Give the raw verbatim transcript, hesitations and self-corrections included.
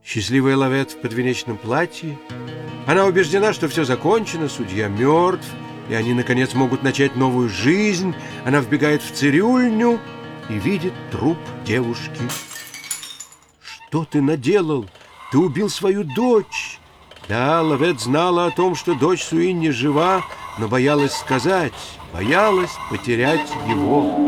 Счастливая Лавет в подвенечном платье. Она убеждена, что все закончено, судья мертв, и они, наконец, могут начать новую жизнь. Она вбегает в цирюльню и видит труп девушки. «Что ты наделал? Ты убил свою дочь!» Да, Лавет знала о том, что дочь Суинни жива, но боялась сказать, боялась потерять его.